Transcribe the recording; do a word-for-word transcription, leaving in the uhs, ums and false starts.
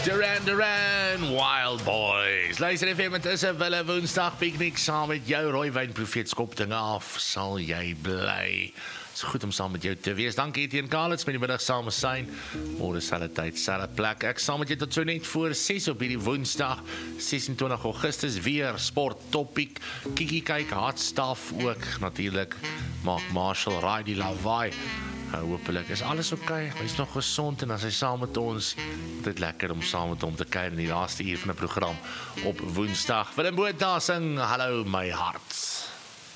Duran Duran, Wild Boys. Luister F M, het is 'n wille woensdag piknik saam met jou Rooiwyn Profeet skop dinge af. Sal jy bly? Dit is goed om saam met jou te wees. Dankie Etienne Kalitz met die middag saam met sy. Môre selfde tyd, selfde plek. Ek saam met jou tot so net voor ses op hierdie woensdag, ses en twintig Augustus, weer sport topic. Kiki kyk, hartstaf ook natuurlik. Mark Marshall, raai die lawaai. Uh, hoopelik is alles oké, okay. Hy is nog gezond en as hy saam met ons, dit lekker om saam met hom te kyk in die laaste uur van die program op woensdag. Willem Botha sing Hallo my hart.